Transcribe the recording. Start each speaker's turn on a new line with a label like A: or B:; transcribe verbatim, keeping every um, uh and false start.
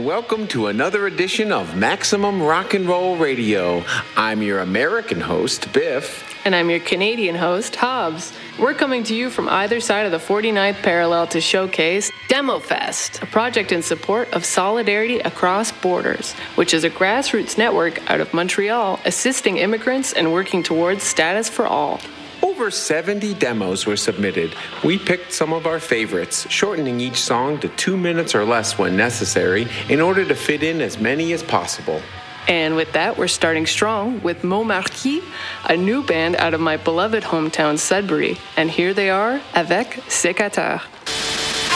A: welcome to another edition of Maximum Rock and Roll Radio. I'm your American host, Biff.
B: And I'm your Canadian host, Hobbs. We're coming to you from either side of the forty-ninth parallel to showcase DemoFest, a project in support of Solidarity Across Borders, which is a grassroots network out of Montreal assisting immigrants and working towards status for all.
A: Over seventy demos were submitted. We picked some of our favorites, shortening each song to two minutes or less when necessary in order to fit in as many as possible.
B: And with that, we're starting strong with Montmarquis, a new band out of my beloved hometown Sudbury. And here they are, Avec Sécateur.